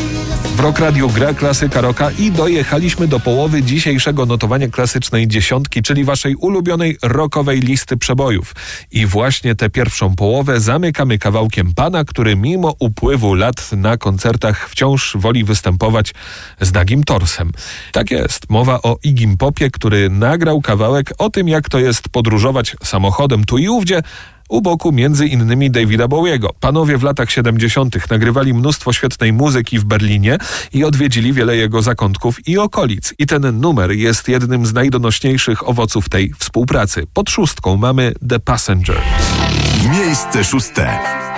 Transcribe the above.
W Rock Radio gra klasyka rocka i dojechaliśmy do połowy dzisiejszego notowania klasycznej dziesiątki, czyli waszej ulubionej rockowej listy przebojów. I właśnie tę pierwszą połowę zamykamy kawałkiem pana, który mimo upływu lat na koncertach wciąż woli występować z nagim torsem. Tak jest, mowa o Iggy Popie, który nagrał kawałek o tym, jak to jest podróżować samochodem tu i ówdzie, u boku między innymi Davida Bowiego. Panowie w latach 70. nagrywali mnóstwo świetnej muzyki w Berlinie i odwiedzili wiele jego zakątków i okolic. I ten numer jest jednym z najdonośniejszych owoców tej współpracy. Pod szóstką mamy The Passenger. Miejsce szóste.